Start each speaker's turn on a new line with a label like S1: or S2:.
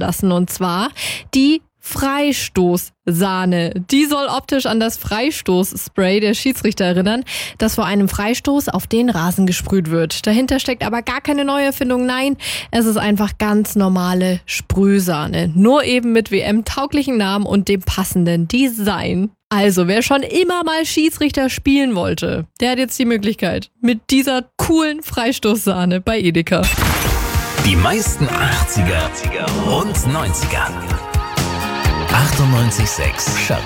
S1: lassen. Und zwar die Freistoßsahne. Die soll optisch an das Freistoßspray der Schiedsrichter erinnern, das vor einem Freistoß auf den Rasen gesprüht wird. Dahinter steckt aber gar keine Neuerfindung. Nein, es ist einfach ganz normale Sprühsahne. Nur eben mit WM-tauglichen Namen und dem passenden Design. Also, wer schon immer mal Schiedsrichter spielen wollte, der hat jetzt die Möglichkeit mit dieser coolen Freistoßsahne bei Edeka.
S2: Die meisten 80er und 90er. 98,6